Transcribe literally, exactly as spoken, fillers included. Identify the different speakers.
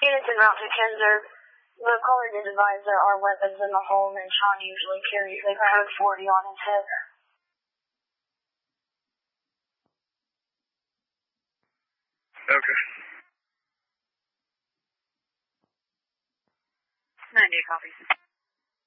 Speaker 1: units in Route two tens are, the caller did advise there are weapons in the home, and Sean usually carries a code forty on his hip.
Speaker 2: Okay.
Speaker 3: ninety-eight copies.